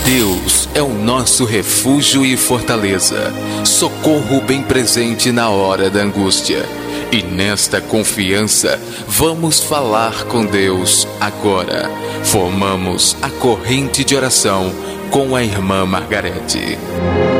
Deus é o nosso refúgio e fortaleza, socorro bem presente na hora da angústia. E nesta confiança, vamos falar com Deus agora. Formamos a corrente de oração com a irmã Margarete.